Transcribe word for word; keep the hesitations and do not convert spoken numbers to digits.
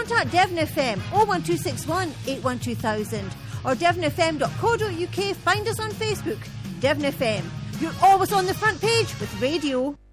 Contact Devon F M oh one two six one, eight one two thousand or devon f m dot co dot u k. Find us on Facebook. Devon F M. You're always on the front page with radio.